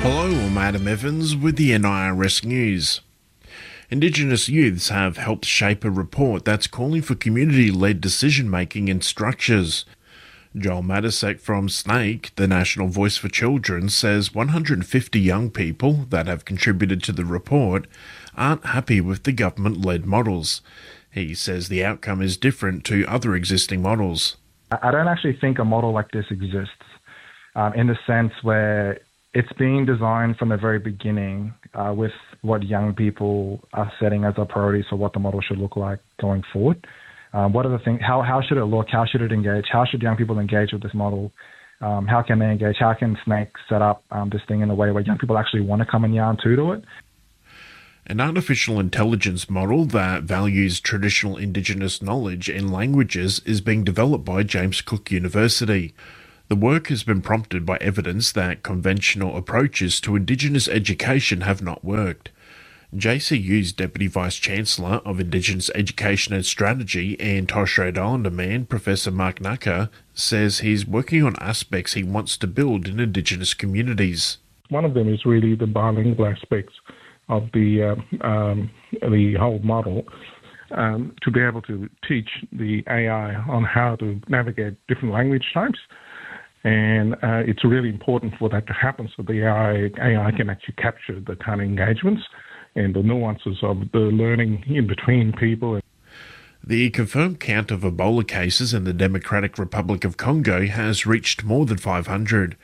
Hello, I'm Adam Evans with the NIRS News. Indigenous youths have helped shape a report that's calling for community-led decision-making in structures. Joel Matasek from SNAKE, the National Voice for Children, says 150 young people that have contributed to the report aren't happy with the government-led models. He says the outcome is different to other existing models. I don't actually think a model like this exists in the sense where it's being designed from the very beginning with what young people are setting as our priorities for what the model should look like going forward. What are the things? How should it look? How should it engage? How should young people engage with this model? How can they engage? How can SNAKE set up this thing in a way where young people actually want to come and yarn to it? An artificial intelligence model that values traditional Indigenous knowledge and languages is being developed by James Cook University. The work has been prompted by evidence that conventional approaches to Indigenous education have not worked. JCU's Deputy Vice-Chancellor of Indigenous Education and Strategy and Torres Strait Islander man, Professor Mark Naka, says he's working on aspects he wants to build in Indigenous communities. One of them is really the bilingual aspects of the whole model, to be able to teach the AI on how to navigate different language types. And it's really important for that to happen so the AI can actually capture the kind of engagements and the nuances of the learning in between people. The confirmed count of Ebola cases in the Democratic Republic of Congo has reached more than 500.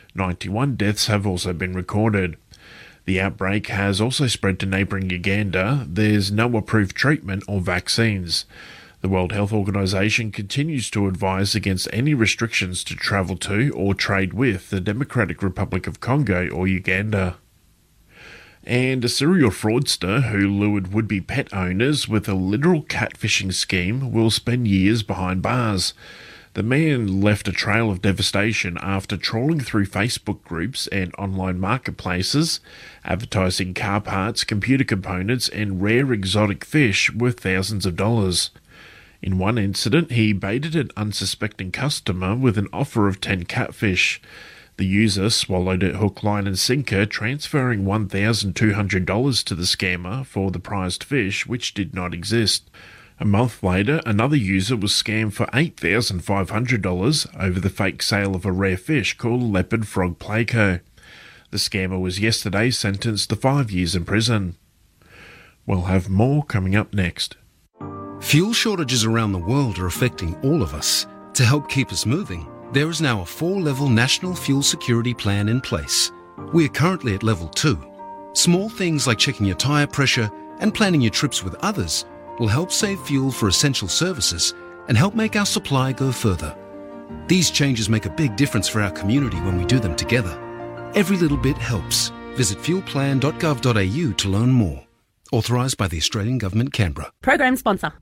91 deaths have also been recorded. The outbreak has also spread to neighbouring Uganda. There's no approved treatment or vaccines. The World Health Organization continues to advise against any restrictions to travel to or trade with the Democratic Republic of Congo or Uganda. And a serial fraudster who lured would-be pet owners with a literal catfishing scheme will spend years behind bars. The man left a trail of devastation after trawling through Facebook groups and online marketplaces, advertising car parts, computer components, and rare exotic fish worth thousands of dollars. In one incident, he baited an unsuspecting customer with an offer of 10 catfish. The user swallowed it hook, line and sinker, transferring $1,200 to the scammer for the prized fish, which did not exist. A month later, another user was scammed for $8,500 over the fake sale of a rare fish called leopard frog pleco. The scammer was yesterday sentenced to 5 years in prison. We'll have more coming up next. Fuel shortages around the world are affecting all of us. To help keep us moving, there is now a 4-level national fuel security plan in place. We are currently at level 2. Small things like checking your tyre pressure and planning your trips with others will help save fuel for essential services and help make our supply go further. These changes make a big difference for our community when we do them together. Every little bit helps. Visit fuelplan.gov.au to learn more. Authorised by the Australian Government, Canberra. Program sponsor.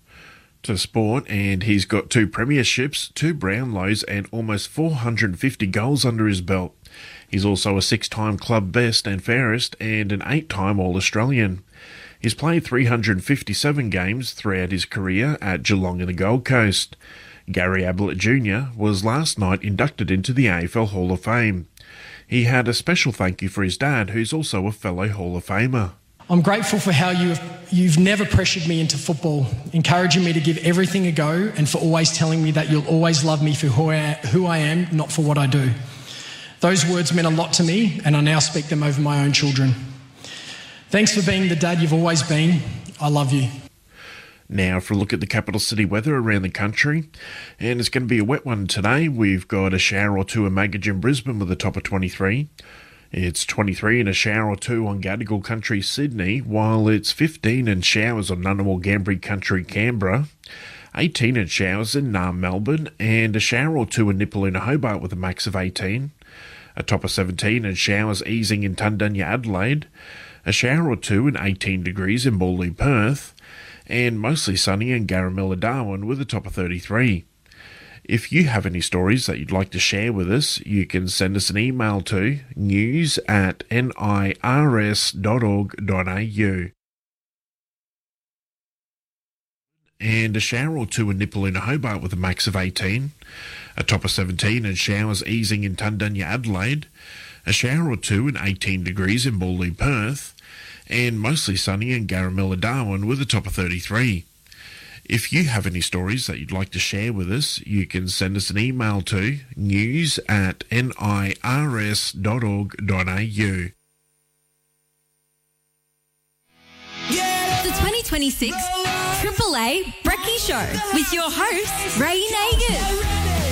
To sport, and he's got 2 premierships, 2 Brownlows and almost 450 goals under his belt. He's also a 6-time club best and fairest and an 8-time All-Australian. He's played 357 games throughout his career at Geelong and the Gold Coast. Gary Ablett Jr. was last night inducted into the AFL Hall of Fame. He had a special thank you for his dad, who's also a fellow Hall of Famer. I'm grateful for how you've never pressured me into football, encouraging me to give everything a go and for always telling me that you'll always love me for who I am, not for what I do. Those words meant a lot to me and I now speak them over my own children. Thanks for being the dad you've always been. I love you. Now for a look at the capital city weather around the country. And it's going to be a wet one today. We've got a shower or two in Magogin, Brisbane with a top of 23. It's 23 and a shower or two on Gadigal Country, Sydney, while it's 15 and showers on Ngunnawal Gambri Country, Canberra, 18 and showers in Naarm, Melbourne, and a shower or two in Nipaluna, Hobart with a max of 18, a top of 17 and showers easing in Tundunya, Adelaide, a shower or two in 18 degrees in Ballou, Perth, and mostly sunny in Garamilla, Darwin with a top of 33. If you have any stories that you'd like to share with us, you can send us an email to news@nirs.org.au. And a shower or two in Nipaluna, Hobart with a max of 18, a top of 17 and showers easing in Tundunya, Adelaide, A shower or two and 18 degrees in Bawley, Perth, and mostly sunny in Garamilla, Darwin with a top of 33. If you have any stories that you'd like to share with us, you can send us an email to news@nirs.org.au. The 2026 Triple A Brekkie Show with your host, Ray Nagers.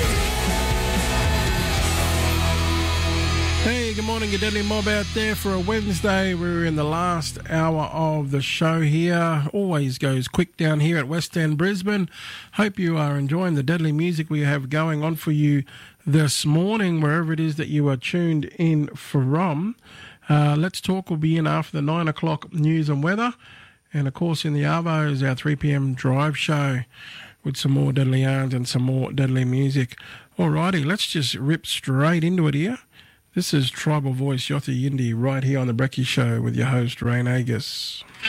Hey, good morning, good deadly mob out there for a Wednesday. We're in the last hour of the show here. Always goes quick down here at West End, Brisbane. Hope you are enjoying the deadly music we have going on for you this morning, wherever it is that you are tuned in from. Let's Talk will be in after the 9 o'clock news and weather. And, of course, in the Arvo is our 3 p.m. drive show with some more deadly yarns and some more deadly music. Alrighty, let's just rip straight into it here. This is Tribal Voice Yothu Yindi right here on the Brekkie Show with your host, Ray Nagers.